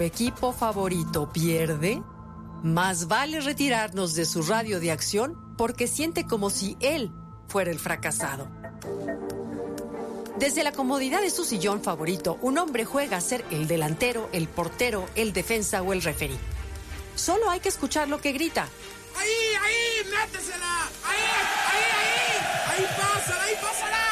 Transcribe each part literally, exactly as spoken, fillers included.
equipo favorito pierde, más vale retirarnos de su radio de acción porque siente como si él fuera el fracasado. Desde la comodidad de su sillón favorito, un hombre juega a ser el delantero, el portero, el defensa o el referí. Solo hay que escuchar lo que grita. ¡Ahí, ahí! ¡Métesela! ¡Ahí, ahí, ahí! ¡Ahí pásala, ahí pásala!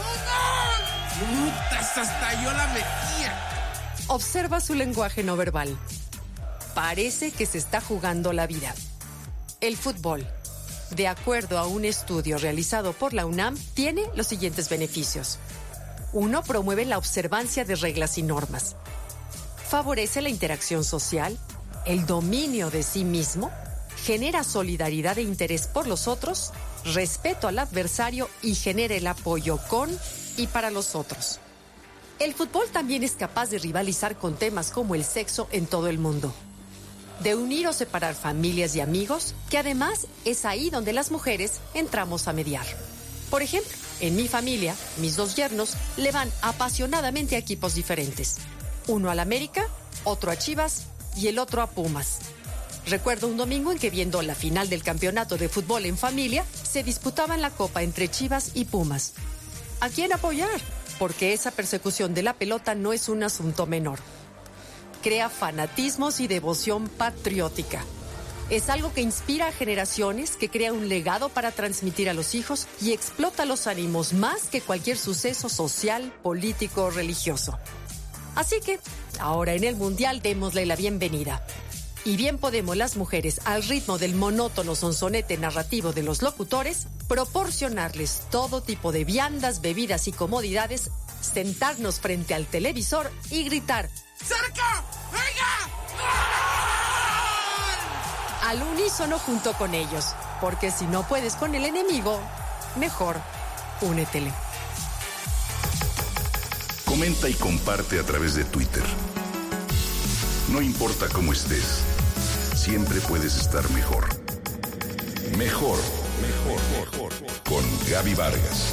¡Un gol! ¡Puta, se estalló la mejilla! Observa su lenguaje no verbal. Parece que se está jugando la vida. El fútbol, de acuerdo a un estudio realizado por la UNAM, tiene los siguientes beneficios. Uno, promueve la observancia de reglas y normas. Favorece la interacción social, el dominio de sí mismo, genera solidaridad e interés por los otros, respeto al adversario y genera el apoyo con y para los otros. El fútbol también es capaz de rivalizar con temas como el sexo en todo el mundo, de unir o separar familias y amigos, que además es ahí donde las mujeres entramos a mediar. Por ejemplo, en mi familia, mis dos yernos le van apasionadamente a equipos diferentes. Uno al América, otro a Chivas y el otro a Pumas. Recuerdo un domingo en que, viendo la final del campeonato de fútbol en familia, se disputaban la copa entre Chivas y Pumas. ¿A quién apoyar? Porque esa persecución de la pelota no es un asunto menor. Crea fanatismos y devoción patriótica. Es algo que inspira a generaciones, que crea un legado para transmitir a los hijos y explota los ánimos más que cualquier suceso social, político o religioso. Así que, ahora en el Mundial démosle la bienvenida. Y bien podemos las mujeres, al ritmo del monótono sonsonete narrativo de los locutores, proporcionarles todo tipo de viandas, bebidas y comodidades, sentarnos frente al televisor y gritar ¡cerca! ¡Venga! al unísono junto con ellos, porque si no puedes con el enemigo, mejor únetele. Comenta y comparte a través de Twitter. No importa cómo estés, siempre puedes estar mejor. Mejor, mejor, mejor. Con Gaby Vargas.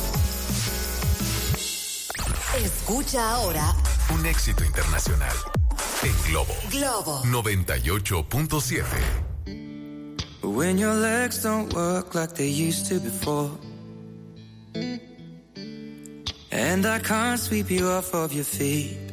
Escucha ahora un éxito internacional en Globo. Globo noventa y ocho punto siete. When your legs don't work like they used to before, and I can't sweep you off of your feet,